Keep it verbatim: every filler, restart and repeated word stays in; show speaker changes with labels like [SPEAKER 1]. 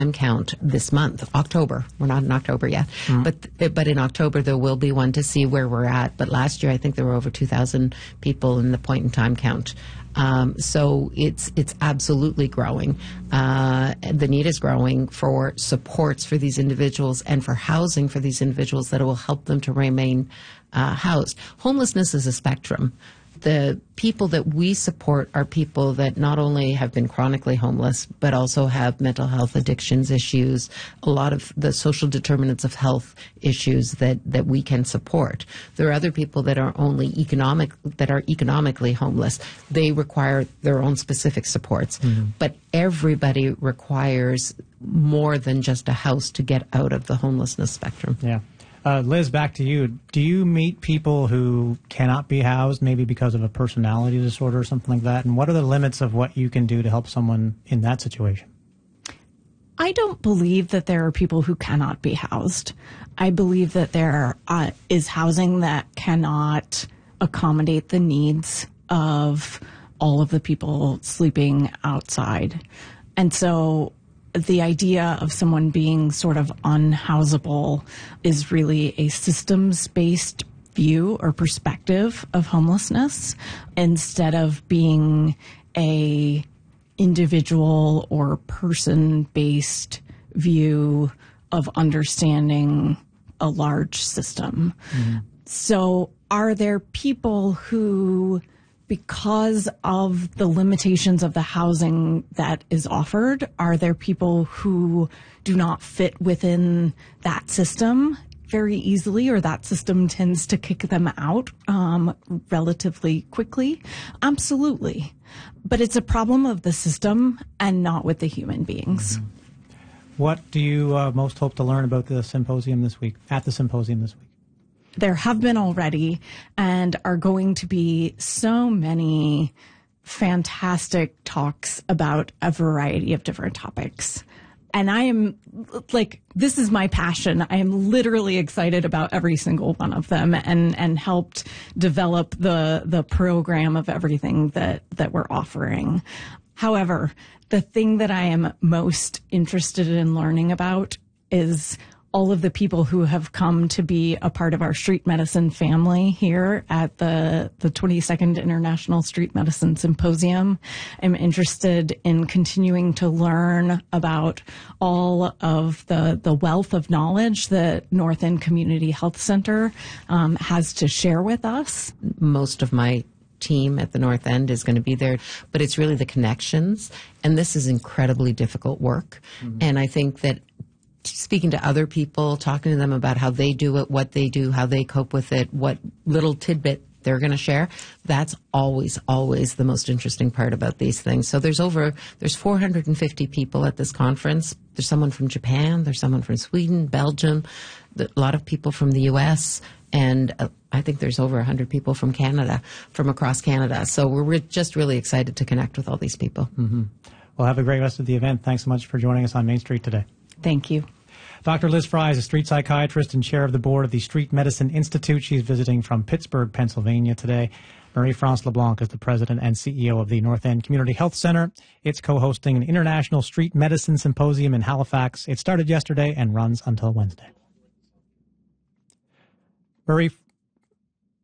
[SPEAKER 1] count this month, October. We're not in October yet, mm-hmm. but but in October there will be one to see where we're at. But last year I think there were over two thousand people in the point in time count. Um, so it's it's absolutely growing. Uh, the need is growing for supports for these individuals and for housing for these individuals that will help them to remain uh, housed. Homelessness is a spectrum. The people that we support are people that not only have been chronically homeless, but also have mental health addictions issues, a lot of the social determinants of health issues that, that we can support. There are other people that are only economic, that are economically homeless. They require their own specific supports. Mm-hmm. But everybody requires more than just a house to get out of the homelessness spectrum.
[SPEAKER 2] Yeah. Uh, Liz, back to you. Do you meet people who cannot be housed, maybe because of a personality disorder or something like that? And what are the limits of what you can do to help someone in that situation?
[SPEAKER 3] I don't believe that there are people who cannot be housed. I believe that there uh, is housing that cannot accommodate the needs of all of the people sleeping outside. And so the idea of someone being sort of unhousable is really a systems-based view or perspective of homelessness instead of being a individual or person-based view of understanding a large system. Mm-hmm. So are there people who, because of the limitations of the housing that is offered, are there people who do not fit within that system very easily, or that system tends to kick them out um, relatively quickly? Absolutely. But it's a problem of the system and not with the human beings.
[SPEAKER 2] Mm-hmm. What do you uh, most hope to learn about the symposium this week, at the symposium this week?
[SPEAKER 3] There have been already and are going to be so many fantastic talks about a variety of different topics. And I am like, this is my passion. I am literally excited about every single one of them and, and helped develop the, the program of everything that, that we're offering. However, the thing that I am most interested in learning about is all of the people who have come to be a part of our street medicine family here at the, the twenty-second International Street Medicine Symposium. I'm interested in continuing to learn about all of the, the wealth of knowledge that North End Community Health Center um, has to share with us.
[SPEAKER 1] Most of my team at the North End is going to be there, but it's really the connections, and this is incredibly difficult work. Mm-hmm. And I think that speaking to other people, talking to them about how they do it, what they do, how they cope with it, what little tidbit they're going to share, that's always, always the most interesting part about these things. So there's over, there's four hundred fifty people at this conference. There's someone from Japan, there's someone from Sweden, Belgium, a lot of people from the U S, and uh, I think there's over one hundred people from Canada, from across Canada. So we're re- just really excited to connect with all these people.
[SPEAKER 2] Mm-hmm. Well, have a great rest of the event. Thanks so much for joining us on Main Street today.
[SPEAKER 3] Thank you.
[SPEAKER 2] Doctor Liz Fry is a street psychiatrist and chair of the board of the Street Medicine Institute. She's visiting from Pittsburgh, Pennsylvania today. Marie-France LeBlanc is the president and C E O of the North End Community Health Center. It's co-hosting an international street medicine symposium in Halifax. It started yesterday and runs until Wednesday. Marie